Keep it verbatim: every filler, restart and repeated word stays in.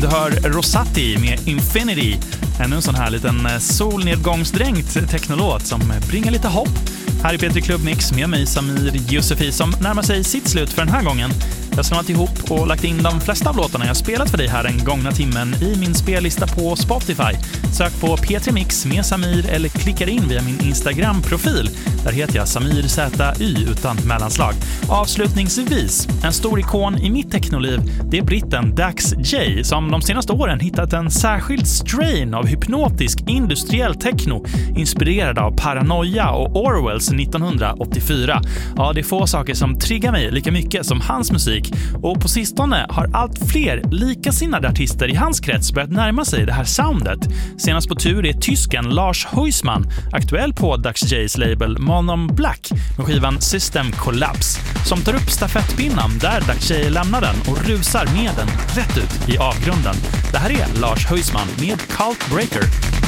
Du hör Rosati med Infinity. Ännu en sån här liten solnedgångsdränkt technolåt som bringar lite hopp. Här är Petri Klubbmix med mig Samir Josefi som närmar sig sitt slut för den här gången. Jag har slånat ihop och lagt in de flesta av låtarna jag spelat för dig här den gångna timmen i min spellista på Spotify. Sök på Petri Mix med Samir eller klicka in via min Instagram-profil. Där heter jag Samir Z Y utan mellanslag. Avslutningsvis, en stor ikon i mitt technoliv, det är britten Dax J som de senaste åren hittat en särskild strain av hypnotisk industriell techno inspirerad av Paranoia och Orwells nittonhundraåttiofyra. Ja, det är få saker som triggar mig lika mycket som hans musik. Och på sistone har allt fler likasinnade artister i hans krets börjat närma sig det här soundet. Senast på tur är tysken Lars Huisman, aktuell på Dax J's label Monon Black med skivan System Collapse, som tar upp stafettpinnen där Dax J lämnar den och rusar med den rätt ut i avgrunden. Det här är Lars Huisman med Cult Breaker.